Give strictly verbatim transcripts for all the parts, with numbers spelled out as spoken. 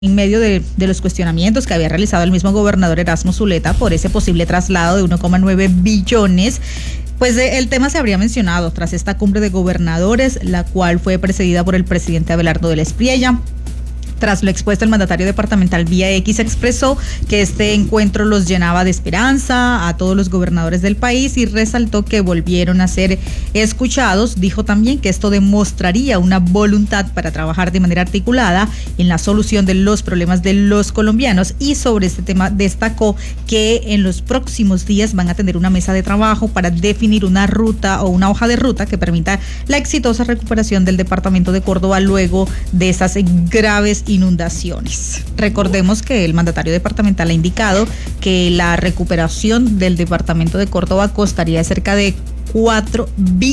En medio de, de los cuestionamientos que había realizado el mismo gobernador Erasmo Zuleta por ese posible traslado de uno coma nueve billones, pues eh, el tema se habría mencionado tras esta cumbre de gobernadores, la cual fue precedida por el presidente Abelardo del Espriella. Tras lo expuesto, el mandatario departamental vía X expresó que este encuentro los llenaba de esperanza a todos los gobernadores del país y resaltó que volvieron a ser escuchados. Dijo también que esto demostraría una voluntad para trabajar de manera articulada en la solución de los problemas de los colombianos, y sobre este tema destacó que en los próximos días van a tener una mesa de trabajo para definir una ruta o una hoja de ruta que permita la exitosa recuperación del departamento de Córdoba luego de esas graves inundaciones. Recordemos que el mandatario departamental ha indicado que la recuperación del departamento de Córdoba costaría cerca de cuatro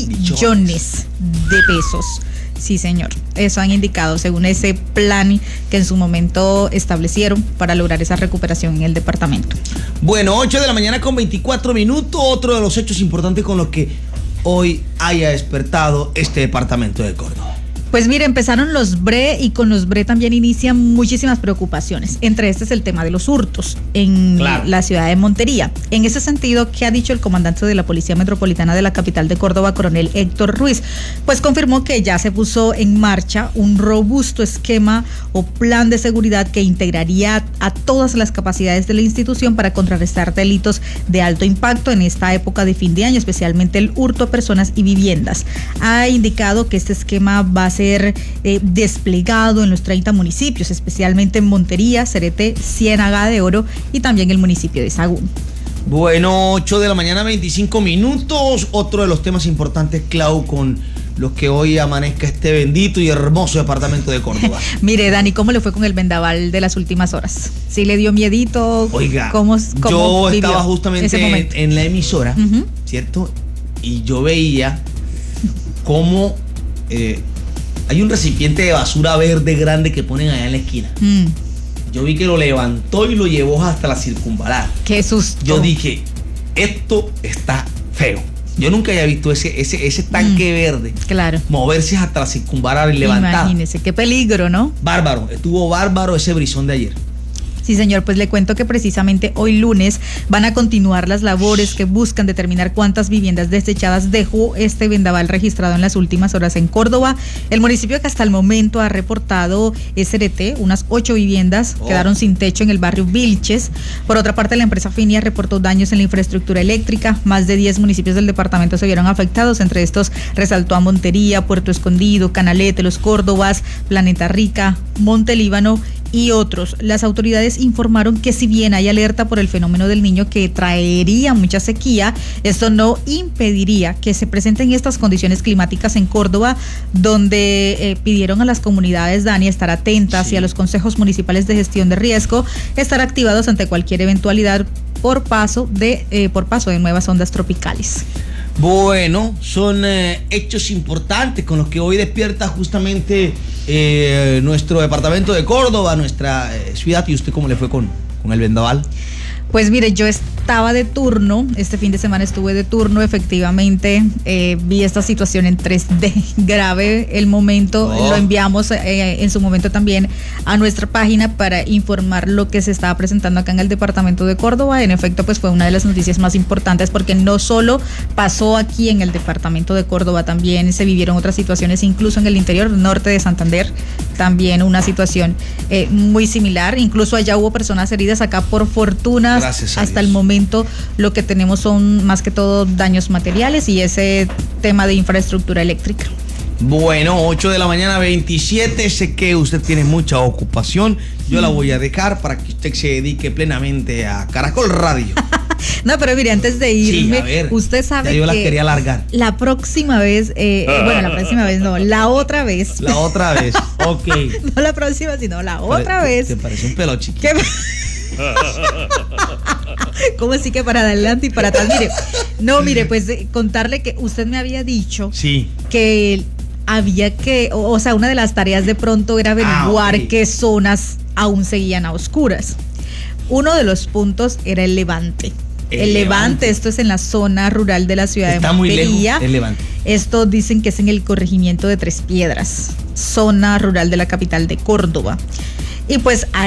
billones de pesos. Sí, señor. Eso han indicado según ese plan que en su momento establecieron para lograr esa recuperación en el departamento. Bueno, ocho de la mañana con veinticuatro minutos. Otro de los hechos importantes con los que hoy haya despertado este departamento de Córdoba. Pues mire, empezaron los B R E y con los B R E también inician muchísimas preocupaciones. Entre este es el tema de los hurtos en claro. la ciudad de Montería. En ese sentido, ¿qué ha dicho el comandante de la Policía Metropolitana de la capital de Córdoba, coronel Héctor Ruiz? Pues confirmó que ya se puso en marcha un robusto esquema o plan de seguridad que integraría a todas las capacidades de la institución para contrarrestar delitos de alto impacto en esta época de fin de año, especialmente el hurto a personas y viviendas. Ha indicado que este esquema va a ser eh, desplegado en los treinta municipios, especialmente en Montería, Cereté, Ciénaga de Oro y también el municipio de Sagún. Bueno, ocho de la mañana, veinticinco minutos. Otro de los temas importantes, Clau, con los que hoy amanezca este bendito y hermoso departamento de Córdoba. Mire, Dani, ¿cómo le fue con el vendaval de las últimas horas? ¿Sí le dio miedito? Oiga, ¿cómo, cómo yo estaba justamente en, en la emisora, uh-huh. ¿cierto? Y yo veía cómo eh, hay un recipiente de basura verde grande que ponen allá en la esquina. Mm. Yo vi que lo levantó y lo llevó hasta la circunvalar. ¡Qué susto! Yo dije, esto está feo. Yo nunca había visto ese, ese, ese tanque mm. verde. Claro. Moverse hasta la circunvalar y levantar. Imagínese, qué peligro, ¿no? Bárbaro, estuvo bárbaro ese brizón de ayer. Sí, señor, pues le cuento que precisamente hoy lunes van a continuar las labores que buscan determinar cuántas viviendas desechadas dejó este vendaval registrado en las últimas horas en Córdoba. El municipio que hasta el momento ha reportado es Cereté, unas ocho viviendas oh. quedaron sin techo en el barrio Vilches. Por otra parte, la empresa Finia reportó daños en la infraestructura eléctrica. Más de diez municipios del departamento se vieron afectados. Entre estos resaltó a Montería, Puerto Escondido, Canalete, Los Córdobas, Planeta Rica, Montelíbano y otros. Las autoridades informaron que si bien hay alerta por el fenómeno del Niño que traería mucha sequía, esto no impediría que se presenten estas condiciones climáticas en Córdoba, donde eh, pidieron a las comunidades, Dani, estar atentas sí. y a los consejos municipales de gestión de riesgo, estar activados ante cualquier eventualidad por paso de, eh, por paso de nuevas ondas tropicales. Bueno, son eh, hechos importantes con los que hoy despierta justamente eh, nuestro departamento de Córdoba, nuestra eh, ciudad. ¿Y usted cómo le fue con, con el vendaval? Pues mire, yo estaba de turno, este fin de semana estuve de turno, efectivamente eh, vi esta situación en tres D, grave el momento, oh. lo enviamos eh, en su momento también a nuestra página para informar lo que se estaba presentando acá en el departamento de Córdoba. En efecto, pues fue una de las noticias más importantes porque no solo pasó aquí en el departamento de Córdoba, también se vivieron otras situaciones, incluso en el interior norte de Santander, también una situación eh, muy similar, incluso allá hubo personas heridas. Acá por fortuna Gracias a hasta Dios. el momento lo que tenemos son más que todo daños materiales y ese tema de infraestructura eléctrica. Bueno, ocho de la mañana, veintisiete. Sé que usted tiene mucha ocupación. Yo mm. la voy a dejar para que usted se dedique plenamente a Caracol Radio. No, pero mire, antes de irme, sí, a ver, usted sabe ya yo que la quería alargar. La próxima vez, eh, bueno, la próxima vez no, la otra vez. La otra vez, ok. No la próxima, sino la otra Pare, vez. Te parece un pelo chiquito. ¿Cómo así que para adelante y para atrás? Mire, no, mire, pues eh, contarle que usted me había dicho sí. que había que, o, o sea, una de las tareas de pronto era averiguar ah, okay. qué zonas aún seguían a oscuras. Uno de los puntos era el Levante. El, el Levante, Levante, esto es en la zona rural de la ciudad Está de Montería. Está muy lejos el Levante. Esto dicen que es en el corregimiento de Tres Piedras, zona rural de la capital de Córdoba. Y pues